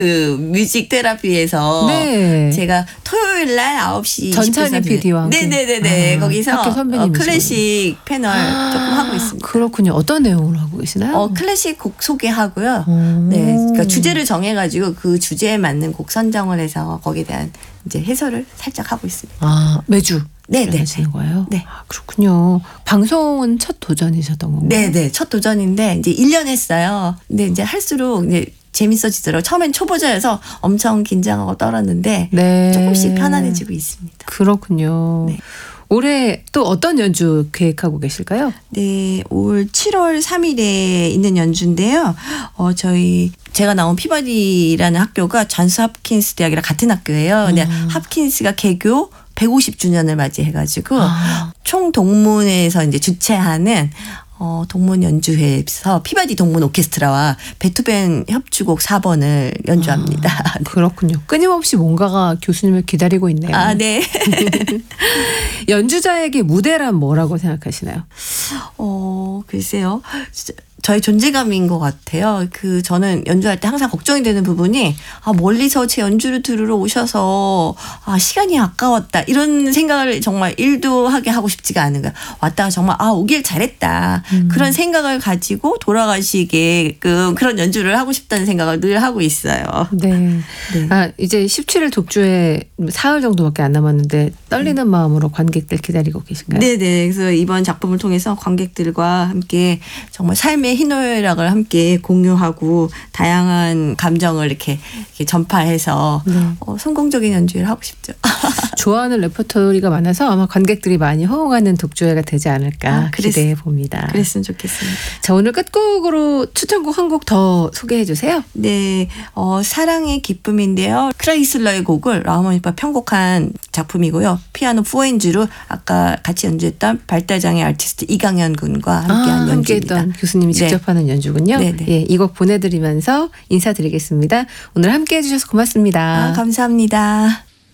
그 뮤직 테라피에서 네. 제가 토요일 날 9시 전찬희 PD와 함께. 네네네네. 거기서 학교 선배님이시군요. 클래식 패널 조금 하고 있습니다. 그렇군요. 어떤 내용으로 하고 계시나요? 클래식 곡 소개하고요. 네, 그러니까 주제를 정해가지고 그 주제에 맞는 곡 선정을 해서 거기에 대한 이제 해설을 살짝 하고 있습니다. 아, 매주 네네. 하시는 거예요? 네. 아, 그렇군요. 방송은 첫 도전이셨던 건가요? 네네. 첫 도전인데 이제 1년 했어요. 근데 이제 할수록 이제 재밌어지더라고요. 처음엔 초보자여서 엄청 긴장하고 떨었는데 네. 조금씩 편안해지고 있습니다. 그렇군요. 네. 올해 또 어떤 연주 계획하고 계실까요? 네, 올 7월 3일에 있는 연주인데요. 제가 나온 피바디라는 학교가 존스 홉킨스 대학이랑 같은 학교예요. 근데 홉킨스가 개교 150주년을 맞이해가지고 총 동문회에서 이제 주최하는 동문 연주회에서 피바디 동문 오케스트라와 베토벤 협주곡 4번을 연주합니다. 그렇군요. 끊임없이 뭔가가 교수님을 기다리고 있네요. 아, 네. 연주자에게 무대란 뭐라고 생각하시나요? 글쎄요. 진짜 저의 존재감인 것 같아요. 저는 연주할 때 항상 걱정이 되는 부분이, 멀리서 제 연주를 들으러 오셔서, 시간이 아까웠다. 이런 생각을 정말 일도 하게 하고 싶지가 않은 거야. 왔다가 정말, 오길 잘했다. 그런 생각을 가지고 돌아가시게끔 그런 연주를 하고 싶다는 생각을 늘 하고 있어요. 네. 네. 이제 17일 독주에 사흘 정도밖에 안 남았는데 떨리는 마음으로 관객들 기다리고 계신가요? 네네. 그래서 이번 작품을 통해서 관객들과 함께 정말 삶의 희노애락을 함께 공유하고 다양한 감정을 이렇게 전파해서 성공적인 연주를 하고 싶죠. 좋아하는 레퍼토리가 많아서 아마 관객들이 많이 호응하는 독주회가 되지 않을까 기대해 봅니다. 그랬으면 좋겠습니다. 자, 오늘 끝곡으로 추천곡 한 곡 더 소개해 주세요. 네, 사랑의 기쁨인데요. 크라이슬러의 곡을 라흐마니노프가 편곡한 작품이고요. 피아노 4엔즈로 아까 같이 연주했던 발달장애 아티스트 이강현 군과 함께한 연주입니다. 함께했던 교수님이 직접 하는 연주군요. 네네. 예, 이 곡 보내드리면서 인사드리겠습니다. 오늘 함께해 주셔서 고맙습니다. 감사합니다.